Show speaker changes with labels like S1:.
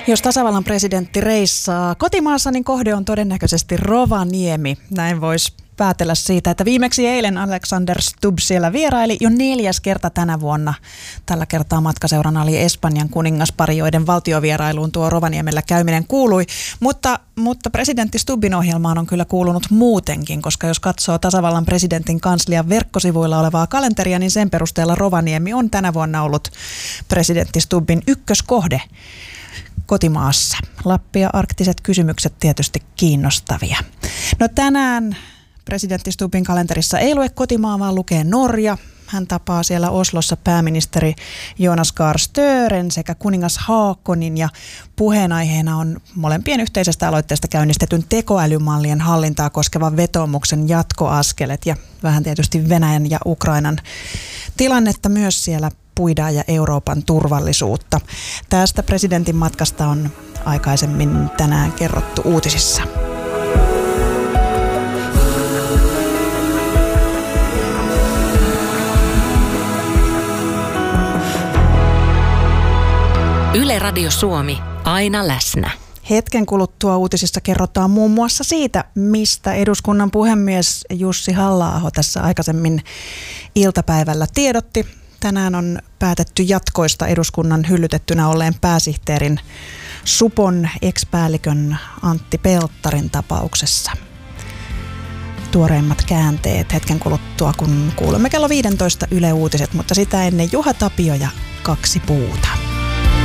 S1: Jos tasavallan presidentti reissaa kotimaassa, niin kohde on todennäköisesti Rovaniemi. Näin voisi päätellä siitä, että viimeksi eilen Alexander Stubb siellä vieraili jo 4. kerta tänä vuonna. Tällä kertaa matkaseurana oli Espanjan kuningaspari, joiden valtiovierailuun tuo Rovaniemellä käyminen kuului. Mutta presidentti Stubbin ohjelmaan on kyllä kuulunut muutenkin, koska jos katsoo tasavallan presidentin kanslian verkkosivuilla olevaa kalenteria, niin sen perusteella Rovaniemi on tänä vuonna ollut presidentti Stubbin ykköskohde kotimaassa. Lappi ja arktiset kysymykset tietysti kiinnostavia. No tänään presidentti Stubbin kalenterissa ei lue kotimaa, vaan lukee Norja. Hän tapaa siellä Oslossa pääministeri Jonas Gahr Støren sekä kuningas Haakonin ja puheenaiheena on molempien yhteisestä aloitteesta käynnistetyn tekoälymallien hallintaa koskevan vetoomuksen jatkoaskelet ja vähän tietysti Venäjän ja Ukrainan tilannetta myös siellä puidaan ja Euroopan turvallisuutta. Tästä presidentin matkasta on aikaisemmin tänään kerrottu uutisissa.
S2: Yle Radio Suomi, aina läsnä.
S1: Hetken kuluttua uutisissa kerrotaan muun muassa siitä, mistä eduskunnan puhemies Jussi Halla-aho tässä aikaisemmin iltapäivällä tiedotti. Tänään on päätetty jatkoista eduskunnan hyllytettynä olleen pääsihteerin Supon ex-päällikön Antti Pelttarin tapauksessa. Tuoreimmat käänteet hetken kuluttua, kun kuulemme kello 15 Yle Uutiset, mutta sitä ennen Juha Tapio ja 2 puuta.